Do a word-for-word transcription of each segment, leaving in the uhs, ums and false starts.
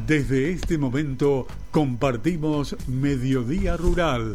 Desde este momento compartimos Mediodía Rural.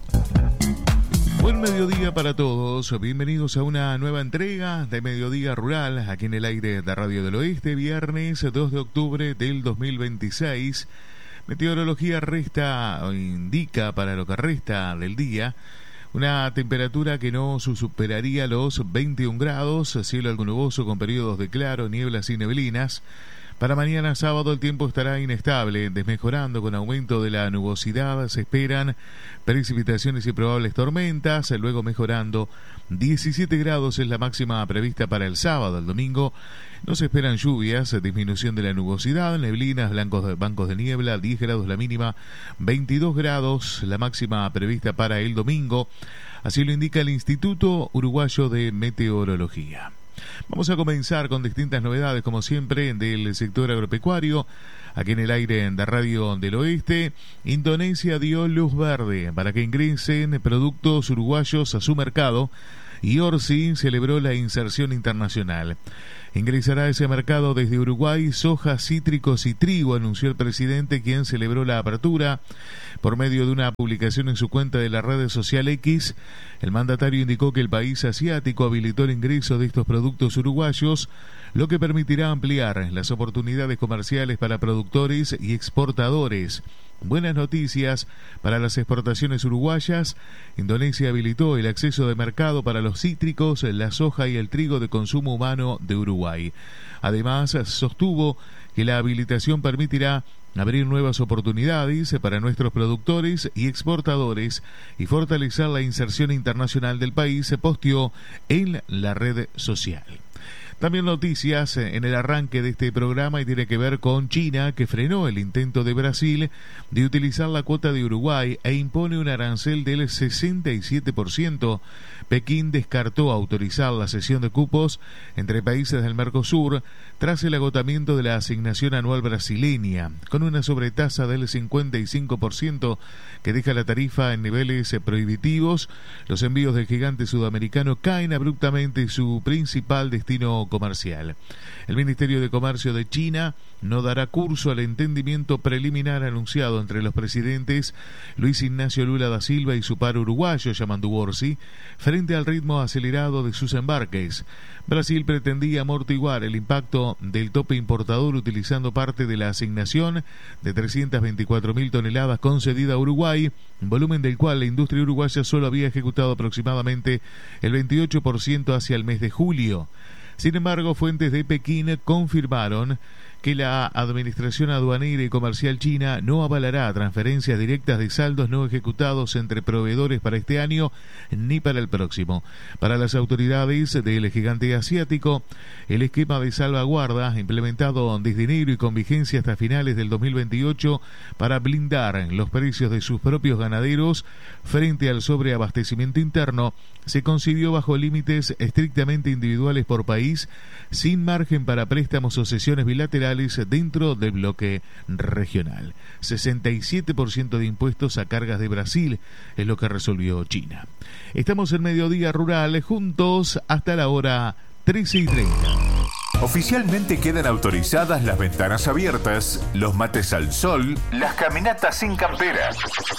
Buen mediodía para todos, bienvenidos a una nueva entrega de Mediodía Rural, aquí en el aire de Radio del Oeste, viernes dos de octubre del dos mil veintiséis. Meteorología resta, o indica para lo que resta del día, una temperatura que no superaría los veintiún grados, cielo algo nuboso con periodos de claro, nieblas y neblinas. Para mañana sábado el tiempo estará inestable, desmejorando con aumento de la nubosidad. Se esperan precipitaciones y probables tormentas, luego mejorando. diecisiete grados es la máxima prevista para el sábado. El domingo no se esperan lluvias, disminución de la nubosidad, neblinas, blancos de, bancos de niebla, diez grados la mínima, veintidós grados la máxima prevista para el domingo. Así lo indica el Instituto Uruguayo de Meteorología. Vamos a comenzar con distintas novedades, como siempre, del sector agropecuario. Aquí en el aire de Radio del Oeste, Indonesia dio luz verde para que ingresen productos uruguayos a su mercado y Orsi celebró la inserción internacional. Ingresará a ese mercado desde Uruguay soja, cítricos y trigo, anunció el presidente, quien celebró la apertura. Por medio de una publicación en su cuenta de la red social X, el mandatario indicó que el país asiático habilitó el ingreso de estos productos uruguayos, lo que permitirá ampliar las oportunidades comerciales para productores y exportadores. Buenas noticias para las exportaciones uruguayas. Indonesia habilitó el acceso de mercado para los cítricos, la soja y el trigo de consumo humano de Uruguay. Además, sostuvo que la habilitación permitirá abrir nuevas oportunidades para nuestros productores y exportadores y fortalecer la inserción internacional del país, se posteó en la red social. También noticias en el arranque de este programa y tiene que ver con China, que frenó el intento de Brasil de utilizar la cuota de Uruguay e impone un arancel del sesenta y siete por ciento. Pekín descartó autorizar la cesión de cupos entre países del Mercosur tras el agotamiento de la asignación anual brasileña, con una sobretasa del cincuenta y cinco por ciento que deja la tarifa en niveles prohibitivos. Los envíos del gigante sudamericano caen abruptamente su principal destino comercial. El Ministerio de Comercio de China no dará curso al entendimiento preliminar anunciado entre los presidentes Luis Ignacio Lula da Silva y su par uruguayo Yamandu Orsi frente al ritmo acelerado de sus embarques. Brasil pretendía amortiguar el impacto del tope importador utilizando parte de la asignación de trescientas veinticuatro mil toneladas concedida a Uruguay, volumen del cual la industria uruguaya solo había ejecutado aproximadamente el veintiocho por ciento hacia el mes de julio. Sin embargo, fuentes de Pekín confirmaron que la Administración Aduanera y Comercial China no avalará transferencias directas de saldos no ejecutados entre proveedores para este año ni para el próximo. Para las autoridades del gigante asiático, el esquema de salvaguarda implementado desde enero y con vigencia hasta finales del dos mil veintiocho para blindar los precios de sus propios ganaderos frente al sobreabastecimiento interno se concibió bajo límites estrictamente individuales por país, sin margen para préstamos o cesiones bilaterales dentro del bloque regional. sesenta y siete por ciento de impuestos a cargas de Brasil es lo que resolvió China. Estamos en Mediodía Rural, juntos hasta la hora trece y treinta. Oficialmente quedan autorizadas las ventanas abiertas, los mates al sol, las caminatas sin campera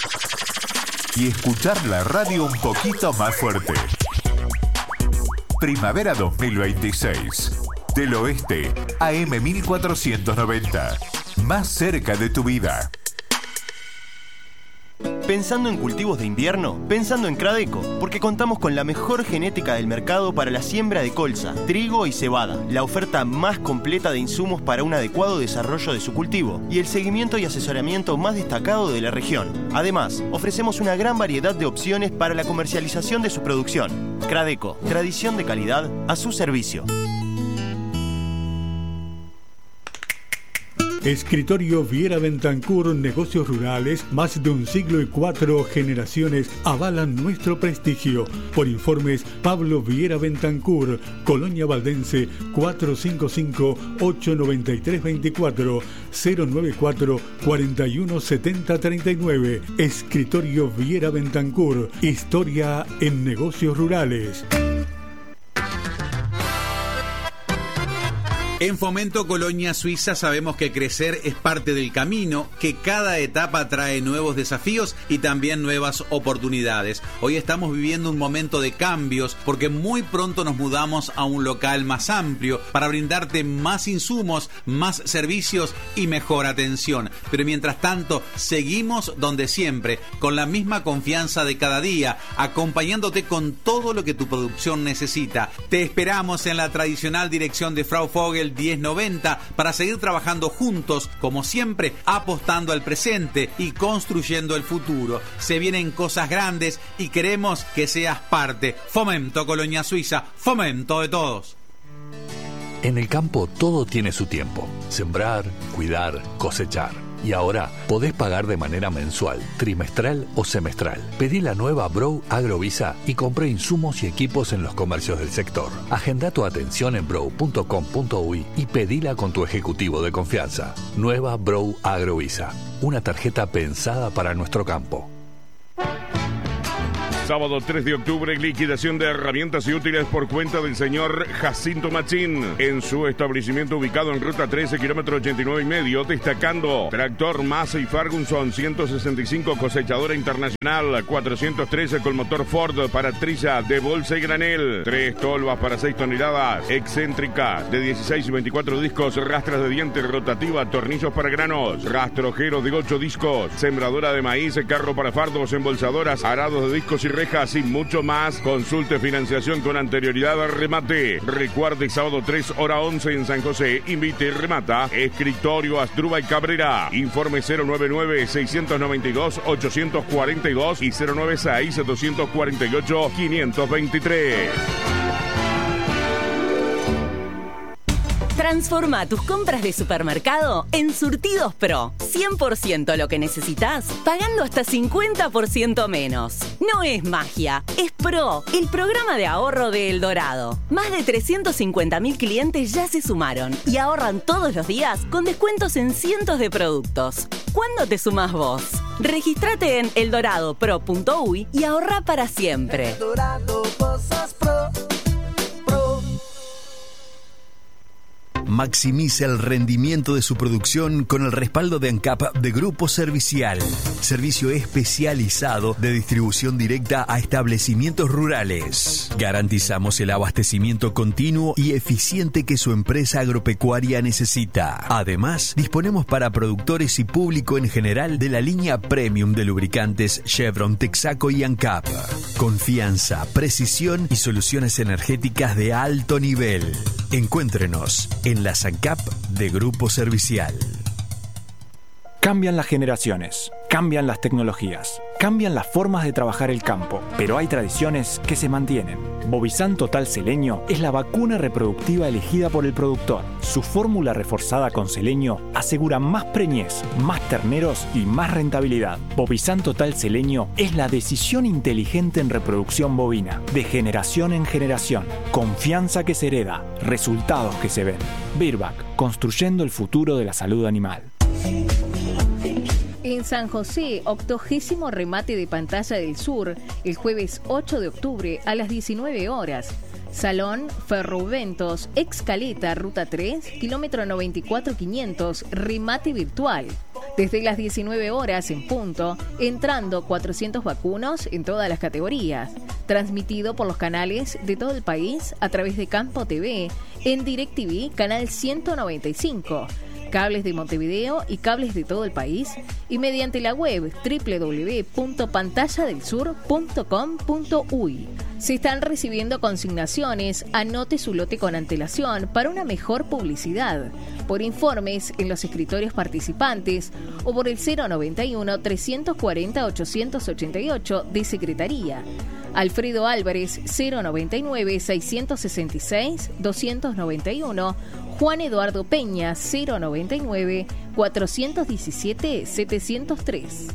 y escuchar la radio un poquito más fuerte. Primavera dos mil veintiséis. Del Oeste, A M mil cuatrocientos noventa. Más cerca de tu vida. Pensando en cultivos de invierno, pensando en Cradeco, porque contamos con la mejor genética del mercado para la siembra de colza, trigo y cebada, la oferta más completa de insumos para un adecuado desarrollo de su cultivo y el seguimiento y asesoramiento más destacado de la región. Además, ofrecemos una gran variedad de opciones para la comercialización de su producción. Cradeco, tradición de calidad a su servicio. Escritorio Viera Bentancur, negocios rurales, más de un siglo y cuatro generaciones avalan nuestro prestigio. Por informes, Pablo Viera Bentancur, Colonia Valdense, cuatro cinco cinco, ocho nueve tres dos cuatro, cero nueve cuatro, cuatro uno siete cero tres nueve. Escritorio Viera Bentancur, historia en negocios rurales. En Fomento Colonia Suiza sabemos que crecer es parte del camino, que cada etapa trae nuevos desafíos y también nuevas oportunidades. Hoy estamos viviendo un momento de cambios porque muy pronto nos mudamos a un local más amplio para brindarte más insumos, más servicios y mejor atención. Pero mientras tanto, seguimos donde siempre, con la misma confianza de cada día, acompañándote con todo lo que tu producción necesita. Te esperamos en la tradicional dirección de Frau Vogel diez noventa para seguir trabajando juntos, como siempre, apostando al presente y construyendo el futuro. Se vienen cosas grandes y queremos que seas parte. Fomento Colonia Suiza, fomento de todos. En el campo todo tiene su tiempo. Sembrar, cuidar, cosechar. Y ahora podés pagar de manera mensual, trimestral o semestral. Pedí la nueva Brow Agrovisa y compré insumos y equipos en los comercios del sector. Agenda tu atención en brow punto com punto uy y pedila con tu ejecutivo de confianza. Nueva Brow Agrovisa, una tarjeta pensada para nuestro campo. Sábado tres de octubre, liquidación de herramientas y útiles por cuenta del señor Jacinto Machín en su establecimiento ubicado en ruta trece, kilómetro ochenta y nueve y medio, destacando tractor Massey Ferguson ciento sesenta y cinco, cosechadora internacional cuatrocientos trece con motor Ford para trilla de bolsa y granel, tres tolvas para seis toneladas, excéntrica de dieciséis y veinticuatro discos, rastras de diente rotativa, tornillos para granos, rastrojero de ocho discos, sembradora de maíz, carro para fardos, embolsadoras, arados de discos y rejas y mucho más. Consulte financiación con anterioridad al remate. Recuerde, sábado tres, hora once en San José. Invite y remata Escritorio Asdrúbal Cabrera. Informe cero nueve nueve, seis nueve dos, ocho cuatro dos y cero nueve seis, dos cuatro ocho, cinco dos tres. Transforma tus compras de supermercado en Surtidos Pro. cien por ciento lo que necesitas, pagando hasta cincuenta por ciento menos. No es magia, es Pro, el programa de ahorro de El Dorado. Más de trescientos cincuenta mil clientes ya se sumaron y ahorran todos los días con descuentos en cientos de productos. ¿Cuándo te sumás vos? Regístrate en eldorado pro punto uy y ahorra para siempre. El Dorado, cosas pro. Maximiza el rendimiento de su producción con el respaldo de ANCAP de Grupo Servicial. Servicio especializado de distribución directa a establecimientos rurales. Garantizamos el abastecimiento continuo y eficiente que su empresa agropecuaria necesita. Además, disponemos para productores y público en general de la línea premium de lubricantes Chevron, Texaco y ANCAP. Confianza, precisión y soluciones energéticas de alto nivel. Encuéntrenos en la ANCAP de Grupo Servicial. Cambian las generaciones, cambian las tecnologías, cambian las formas de trabajar el campo, pero hay tradiciones que se mantienen. Bovizan Total Seleño es la vacuna reproductiva elegida por el productor. Su fórmula reforzada con selenio asegura más preñez, más terneros y más rentabilidad. Bovizan Total Seleño es la decisión inteligente en reproducción bovina, de generación en generación. Confianza que se hereda, resultados que se ven. Virbac, construyendo el futuro de la salud animal. En San José, octogésimo remate de Pantalla del Sur, el jueves ocho de octubre a las diecinueve horas. Salón Ferroventos, Excaleta, Ruta tres, kilómetro noventa y cuatro quinientos, remate virtual. Desde las diecinueve horas en punto, entrando cuatrocientos vacunos en todas las categorías. Transmitido por los canales de todo el país a través de Campo T V, en DirecTV, canal ciento noventa y cinco. Cables de Montevideo y cables de todo el país, y mediante la web doble u doble u doble u punto pantalla del sur punto com punto uy. Se están recibiendo consignaciones, anote su lote con antelación para una mejor publicidad. Por informes en los escritorios participantes o por el cero noventa y uno, trescientos cuarenta, ochocientos ochenta y ocho de Secretaría. Alfredo Álvarez, cero noventa y nueve, seiscientos sesenta y seis, doscientos noventa y uno. Juan Eduardo Peña, cero noventa y nueve, cuatrocientos diecisiete, setecientos tres.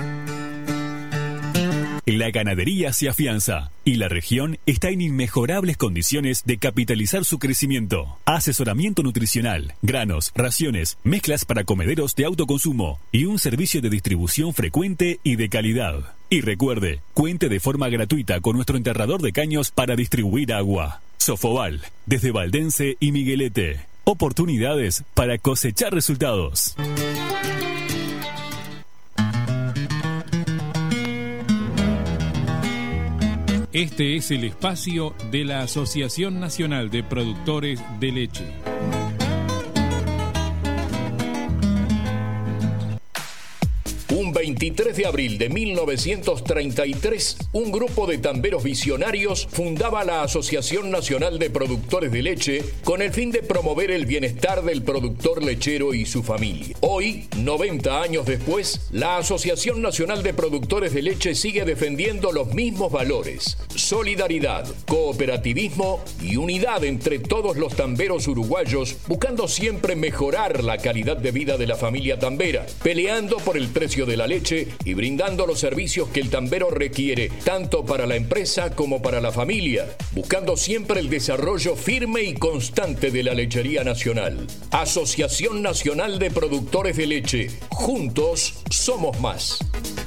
La ganadería se afianza y la región está en inmejorables condiciones de capitalizar su crecimiento. Asesoramiento nutricional, granos, raciones, mezclas para comederos de autoconsumo y un servicio de distribución frecuente y de calidad. Y recuerde, cuente de forma gratuita con nuestro enterrador de caños para distribuir agua. Sofoval, desde Valdense y Miguelete. Oportunidades para cosechar resultados. Este es el espacio de la Asociación Nacional de Productores de Leche. Un veintitrés de abril de mil novecientos treinta y tres, un grupo de tamberos visionarios fundaba la Asociación Nacional de Productores de Leche con el fin de promover el bienestar del productor lechero y su familia. Hoy, noventa años después, la Asociación Nacional de Productores de Leche sigue defendiendo los mismos valores: solidaridad, cooperativismo y unidad entre todos los tamberos uruguayos, buscando siempre mejorar la calidad de vida de la familia tambera, peleando por el precio de la leche y brindando los servicios que el tambero requiere, tanto para la empresa como para la familia, buscando siempre el desarrollo firme y constante de la lechería nacional. Asociación Nacional de Productores de Leche. Juntos somos más.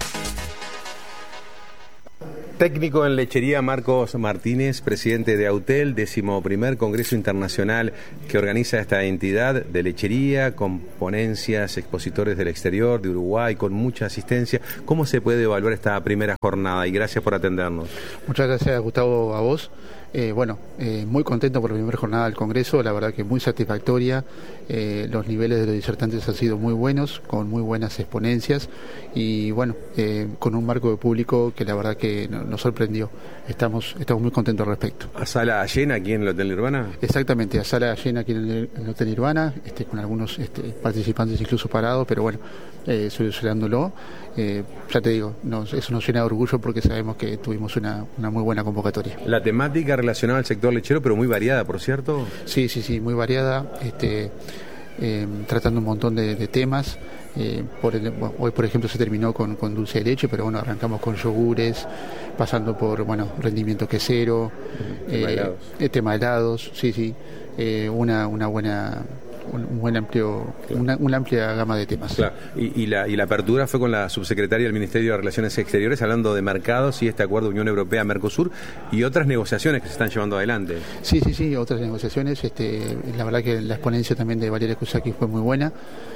Técnico en lechería Marcos Martínez, presidente de AUTEL, décimo primer Congreso Internacional que organiza esta entidad de lechería, con ponencias, expositores del exterior, de Uruguay, con mucha asistencia. ¿Cómo se puede evaluar esta primera jornada? Y gracias por atendernos. Muchas gracias, Gustavo, a vos. Eh, bueno, eh, muy contento por la primera jornada del Congreso, la verdad que muy satisfactoria. Eh, los niveles de los disertantes han sido muy buenos, con muy buenas exponencias y bueno, eh, con un marco de público que la verdad que nos sorprendió. Estamos, estamos muy contentos al respecto. ¿A sala llena aquí en el Hotel Nirvana? Exactamente, a sala llena aquí en el, en el Hotel Nirvana, este, con algunos este, participantes incluso parados, pero bueno, eh, solucionándolo. Eh, ya te digo, nos, eso nos llena de orgullo porque sabemos que tuvimos una, una muy buena convocatoria. La temática relacionada al sector lechero, pero muy variada, por cierto. Sí, sí, sí, muy variada, este, eh, tratando un montón de, de temas. Eh, por el, bueno, hoy, por ejemplo, se terminó con, con dulce de leche, pero bueno, arrancamos con yogures, pasando por bueno rendimiento quesero, tema eh, helados. Eh, tema helados, sí, sí, eh, una, una buena... un buen amplio, claro. una, una amplia gama de temas. Claro. Y, y, la, y la apertura fue con la subsecretaria del Ministerio de Relaciones Exteriores, hablando de mercados y este acuerdo Unión Europea-Mercosur y otras negociaciones que se están llevando adelante. Sí, sí, sí, otras negociaciones. Este, la verdad que la exponencia también de Valeria Kusaki fue muy buena.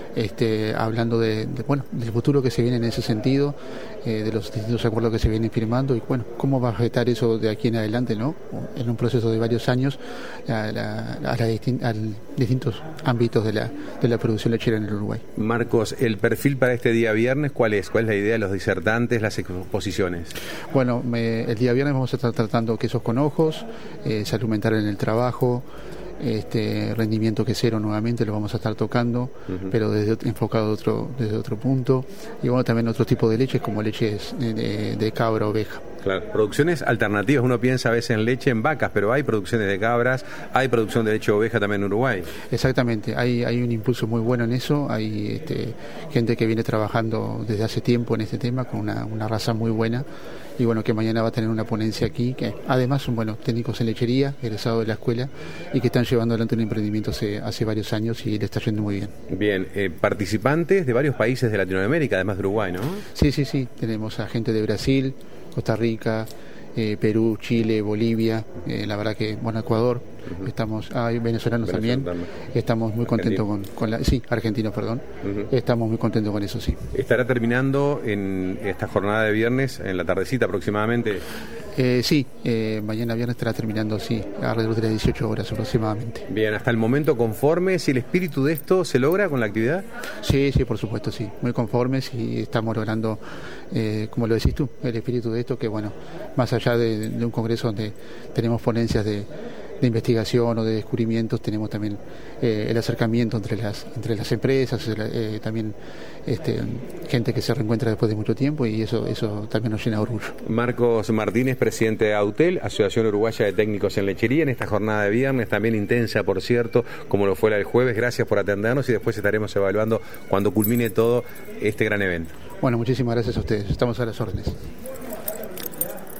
Este, hablando de, de, bueno, del futuro que se viene en ese sentido, eh, de los distintos acuerdos que se vienen firmando y bueno, cómo va a afectar eso de aquí en adelante, ¿no? En un proceso de varios años a, la, a, la distin- a distintos ámbitos de la, de la producción lechera en el Uruguay. Marcos, el perfil para este día viernes, ¿cuál es? ¿Cuál es la idea de los disertantes, las exposiciones? Bueno, me, el día viernes vamos a estar tratando quesos con ojos, eh, salud mental en el trabajo, este rendimiento quesero nuevamente lo vamos a estar tocando, uh-huh. pero desde enfocado de otro, desde otro punto, y bueno, también otro tipo de leches como leches de, de, de cabra, oveja. Claro, producciones alternativas, uno piensa a veces en leche en vacas, pero hay producciones de cabras, hay producción de leche de oveja también en Uruguay. Exactamente, hay, hay un impulso muy bueno en eso, hay este, gente que viene trabajando desde hace tiempo en este tema con una, una raza muy buena. Y bueno, que mañana va a tener una ponencia aquí, que además son buenos técnicos en lechería, egresados de la escuela, y que están llevando adelante un emprendimiento hace, hace varios años y le está yendo muy bien. Bien, eh, participantes de varios países de Latinoamérica, además de Uruguay, ¿no? Sí, sí, sí, tenemos a gente de Brasil, Costa Rica, eh, Perú, Chile, Bolivia, eh, la verdad que, bueno, Ecuador, uh-huh. estamos, hay venezolanos también, también, estamos muy contentos con, con la, sí, argentinos, perdón, uh-huh. estamos muy contentos con eso, sí. ¿Estará terminando en esta jornada de viernes, en la tardecita aproximadamente? Eh, sí, eh, mañana viernes estará terminando, sí, alrededor de las dieciocho horas aproximadamente. Bien, hasta el momento conformes, ¿y el espíritu de esto se logra con la actividad? Sí, sí, por supuesto, sí, muy conformes y estamos logrando, eh, como lo decís tú, el espíritu de esto, que bueno, más allá de, de un congreso donde tenemos ponencias de de investigación o de descubrimientos, tenemos también eh, el acercamiento entre las entre las empresas, eh, también este, gente que se reencuentra después de mucho tiempo y eso eso también nos llena de orgullo. Marcos Martínez, presidente de AUTEL, Asociación Uruguaya de Técnicos en Lechería, en esta jornada de viernes, también intensa, por cierto, como lo fue la del jueves. Gracias por atendernos y después estaremos evaluando cuando culmine todo este gran evento. Bueno, muchísimas gracias a ustedes, estamos a las órdenes.